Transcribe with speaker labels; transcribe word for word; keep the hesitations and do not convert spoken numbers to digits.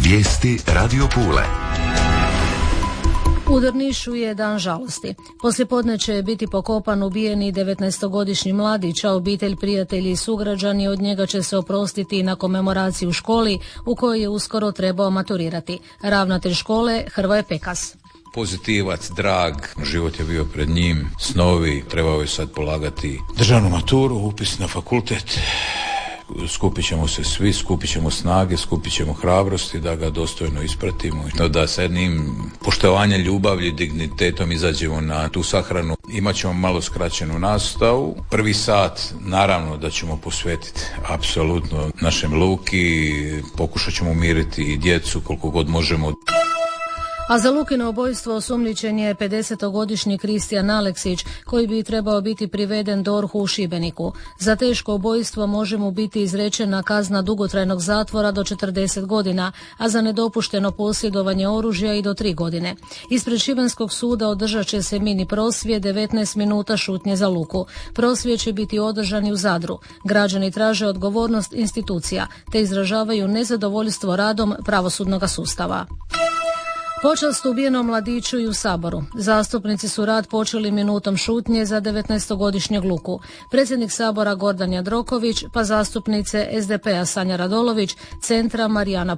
Speaker 1: Vijesti Radio Pule.
Speaker 2: U Drnišu je dan žalosti. Poslijepodne će biti pokopan ubijeni devetnaestogodišnji mladić, a obitelj, prijatelji i sugrađani od njega će se oprostiti na komemoraciji u školi u kojoj je uskoro trebao maturirati. Ravnatelj škole Hrvoje Pekas.
Speaker 3: Pozitivac, drag, život je bio pred njim, snovi, trebao je sad polagati
Speaker 4: državnu maturu, upis na fakultet. Skupit ćemo se svi, skupit ćemo snage, skupit ćemo hrabrosti da ga dostojno ispratimo, no da sa jednim poštovanjem, ljubavlju, dignitetom izađemo na tu sahranu. Imat ćemo malo skraćenu nastavu. Prvi sat naravno da ćemo posvetiti apsolutno našem Luki, pokušat ćemo umiriti i djecu koliko god možemo.
Speaker 2: A za Lukino ubojstvo osumnjičen je pedesetogodišnji Kristijan Aleksić, koji bi trebao biti priveden D O R H-u u Šibeniku. Za teško ubojstvo može mu biti izrečena kazna dugotrajnog zatvora do četrdeset godina, a za nedopušteno posjedovanje oružja i do tri godine. Ispred Šibenskog suda održat će se mini prosvjed, devetnaest minuta šutnje za Luku. Prosvjed će biti održan i u Zadru. Građani traže odgovornost institucija, te izražavaju nezadovoljstvo radom pravosudnog sustava. Počast ubijenom mladiću i u Saboru. Zastupnici su rad počeli minutom šutnje za devetnaestogodišnjeg Luku. Predsjednik Sabora Gordan Jandroković, pa zastupnice S D P-a Sanja Radolović, Centra Marijana